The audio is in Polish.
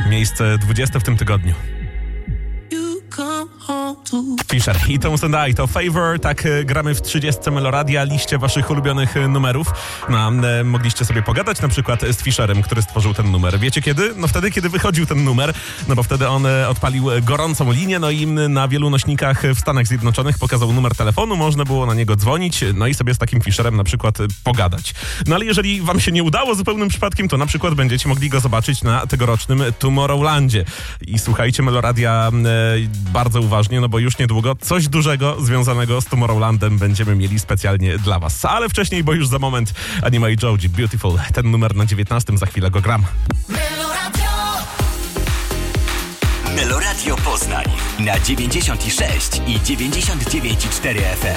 miejsce 20 w tym tygodniu. Fisher i Tones and I to Favor, tak gramy w 30 Meloradia, liście waszych ulubionych numerów. Mogliście sobie pogadać na przykład z Fisherem, który stworzył ten numer. Wiecie kiedy? No wtedy, kiedy wychodził ten numer, no bo wtedy on odpalił gorącą linię, no i na wielu nośnikach w Stanach Zjednoczonych pokazał numer telefonu, można było na niego dzwonić, no i sobie z takim Fisherem na przykład pogadać. No ale jeżeli wam się nie udało zupełnym przypadkiem, to na przykład będziecie mogli go zobaczyć na tegorocznym Tomorrowlandzie. I słuchajcie Meloradia bardzo uważnie, no bo już niedługo coś dużego związanego z Tomorrowlandem będziemy mieli specjalnie dla was. Ale wcześniej, bo już za moment Anima i Joji, Beautiful. Ten numer na 19, za chwilę go gram. Meloradio Poznań na 96 i 99,4 FM.